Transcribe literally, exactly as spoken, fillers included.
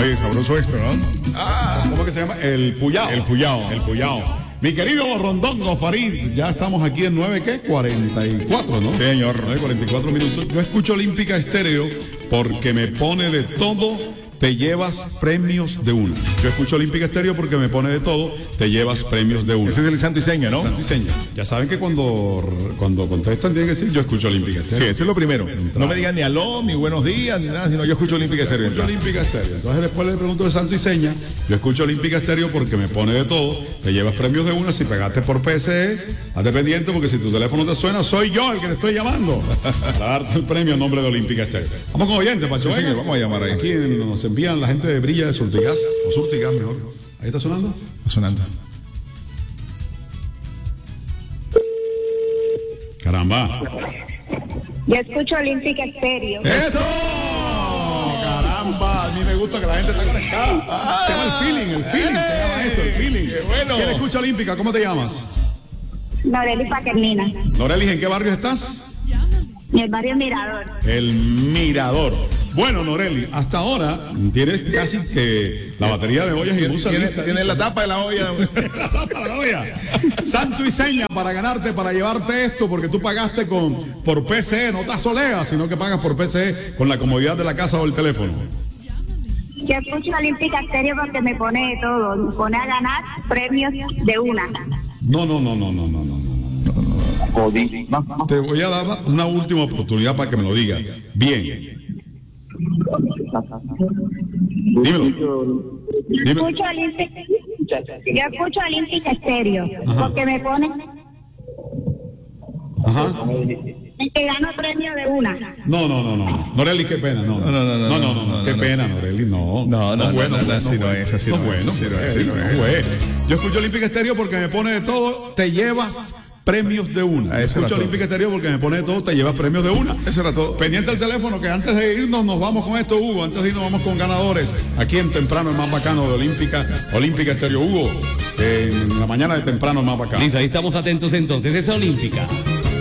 Oye, sabroso esto, ¿no? Ah, ¿cómo que se llama? El Puyao. El Puyao. El Puyao. Mi querido Rondongo Farid, ya estamos aquí en nueve, ¿qué? cuarenta y cuatro, ¿no? Señor. nueve, cuarenta y cuatro minutos. Yo escucho Olímpica Estéreo porque me pone de todo. Te llevas premios de una. Yo escucho Olímpica Estéreo porque me pone de todo, te llevas premios de una. Ese es el santo y seña, ¿no? Santo y seña. Ya saben que cuando, cuando contestan tienen que decir yo escucho Olímpica Estéreo. Sí, eso es lo primero. No me digan ni aló, ni buenos días, ni nada, sino yo escucho Olímpica Estéreo. Escucho Olímpica Estéreo. Entonces después le pregunto de santo y seña, yo escucho Olímpica Estéreo porque me pone de todo, te llevas premios de una. Si pegaste por P S E, hazte pendiente porque si tu teléfono te suena, soy yo el que te estoy llamando para darte el premio en nombre de Olímpica Estéreo. Vamos con oyentes, Pacho. Sí, señor, vamos a llamar ahí. Aquí nos envían la gente de Brilla de Surtigas, o Surtigas mejor. ¿Ahí está sonando? Está sonando. Caramba. Yo escucho Olímpica Estéreo. ¡Eso! Caramba, a mí me gusta que la gente está conectada. Ah, se llama el feeling, el feeling, se llama esto, el feeling. ¡Qué bueno! ¿Quién escucha Olímpica? ¿Cómo te llamas? Noreli Paquernina. Norelis, ¿en qué barrio estás? En el barrio Mirador. El Mirador. Bueno, Noreli, hasta ahora tienes casi que la batería de ollas y buses Tiene, lista. tiene la tapa de la olla. La tapa de la olla. Santo y seña para ganarte, para llevarte esto, porque tú pagaste con por P C E, no te asoleas, sino que pagas por P C E con la comodidad de la casa o el teléfono. Yo escucho Olímpica Estéreo porque me pone de todo. Me pone a ganar premios de una. No, no, no, no, no, no, no, no. Te voy a dar una última oportunidad para que me lo digas. Bien. Dímelo. Dímelo. Escucho Olímpica, yo escucho Olímpica Estéreo porque me pone Ajá. que gano premio de una. No, no, no, no. Noreli, qué pena. No, No, no, no, no, no, no, no, no, qué no, pena, Noreli, no. No, no, es bueno, no, no, bueno, así no bueno. es, así no es, bueno, así no es, pues, así no no es. es. Yo escucho Olímpica Estéreo porque me pone de todo, te llevas premios de una. Ah, eso era Escucho todo. Olímpica Estéreo porque me pone de todo, te llevas premios de una. Eso era todo. Pendiente al teléfono que antes de irnos nos vamos con esto, Hugo. Antes de irnos vamos con ganadores. Aquí en temprano el más bacano de Olímpica, Olímpica Estéreo. Hugo, en la mañana de temprano el más bacano. Listo, ahí estamos atentos entonces. Es Olímpica.